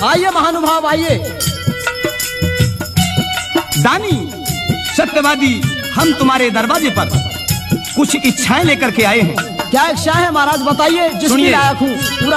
आइए महानुभाव आइए। दानी सत्यवादी, हम तुम्हारे दरवाजे पर कुछ इच्छाएं लेकर के आए हैं। क्या इच्छा है महाराज बताइए, जिसकी सुनिए। लायक हूँ।